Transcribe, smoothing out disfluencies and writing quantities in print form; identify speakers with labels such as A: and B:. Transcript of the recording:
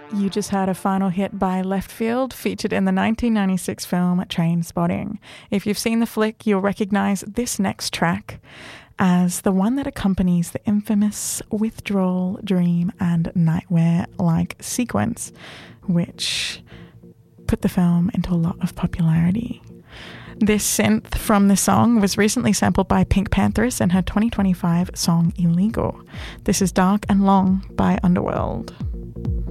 A: You just heard a final hit by Left Field, featured in the 1996 film Trainspotting. If you've seen the flick, you'll recognise this next track as the one that accompanies the infamous Withdrawal, Dream and Nightmare-like sequence, which put the film into a lot of popularity. This synth from the song was recently sampled by Pink Pantheress in her 2025 song Illegal. This is Dark and Long by Underworld.